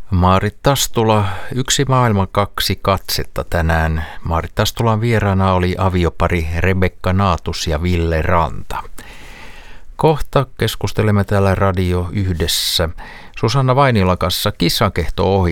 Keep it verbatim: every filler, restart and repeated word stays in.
Maarit Tastula, yksi maailman kaksi katsetta tänään. Maarit Tastulan vieraana oli aviopari Rebekka Naatus ja Ville Ranta. Kohta keskustelemme täällä Radio Yhdessä Susanna Vainiolan kanssa Kissankehto-ohjelmasta.